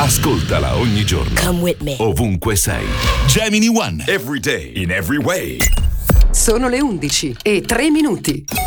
Ascoltala ogni giorno. Come with me. Ovunque sei. Gemini One. Every day. In every way. Sono le 11:03.